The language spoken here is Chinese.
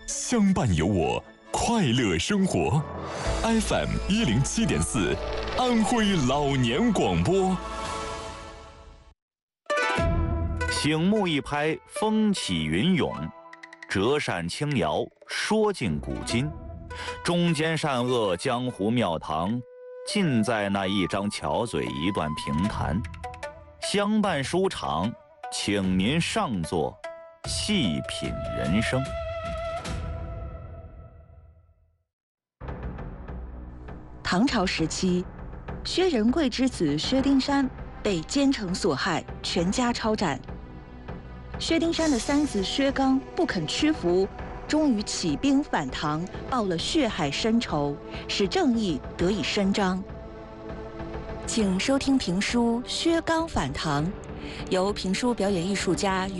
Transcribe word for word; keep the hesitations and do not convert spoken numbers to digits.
相伴有我，快乐生活。F M 一零七点四，安徽老年广播。 醒目一拍，风起云涌；折扇轻摇，说尽古今。忠奸善恶，江湖庙堂，尽在那一张巧嘴，一段评弹。相伴书场，请您上座，细品人生。 唐朝时期，薛仁贵之子薛丁山被奸臣所害，全家抄斩。薛丁山的三子薛刚不肯屈服，终于起兵反唐，报了血海深仇，使正义得以伸张。请收听评书《薛刚反唐》，由评书表演艺术家